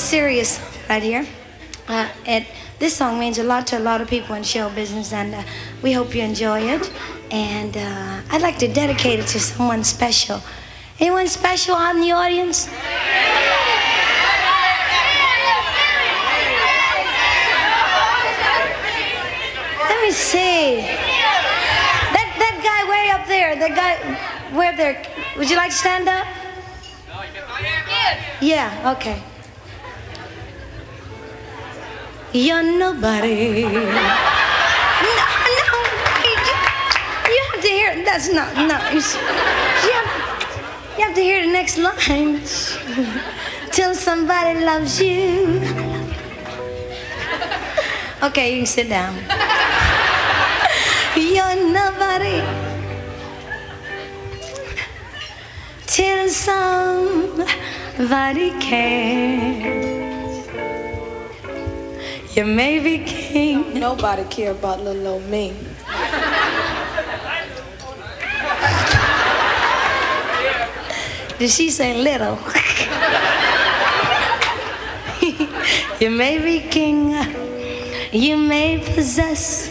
serious right here. This song means a lot to a lot of people in show business, and we hope you enjoy it. And I'd like to dedicate it to someone special. Anyone special out in the audience? Let me see. That guy way up there. That guy way up there. Would you like to stand up? Yeah, okay. You're nobody. No, you have to hear. That's not. No, you have to hear the next line. Till somebody loves you. Okay, you can sit down. You're nobody. Till somebody cares. You may be king. Nobody care about little old me. Did she say little? You may be king. You may possess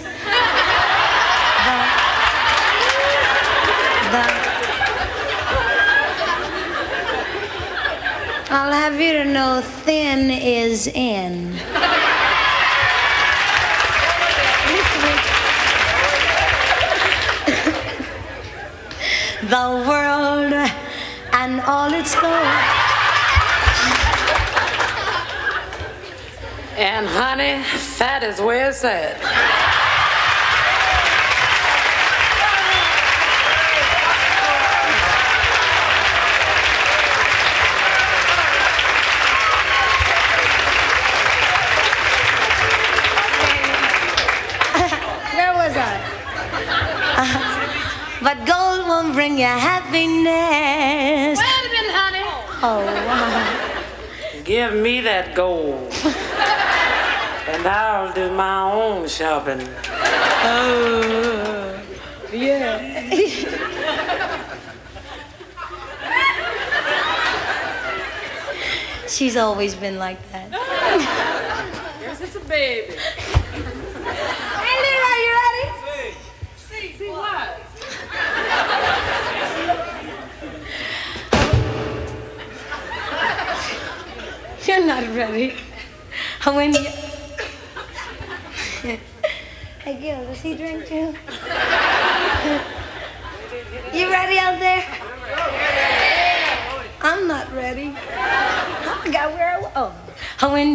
I'll have you to know thin is in. The world and all its gold. And honey, fat is where it's at. Where was I? But gold won't bring you happiness. Wait a minute, honey. Oh, wow. Give me that gold. And I'll do my own shopping. Oh, yeah. She's always been like that. Here's just a baby. Hey, Leroy, you ready? See what? You're not ready. When you... Hey, Gil, does he drink too? You ready out there? I'm not ready. I forgot where I was. Oh. When